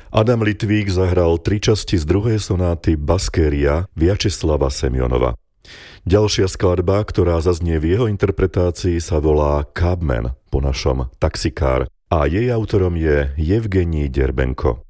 Adam Litvík zahral 3 časti z druhej sonáty Baskéria Vjačeslava Semjonova. Ďalšia skladba, ktorá zaznie v jeho interpretácii, sa volá Cabman, po našom taxikár, a jej autorom je Evgenij Derbenko.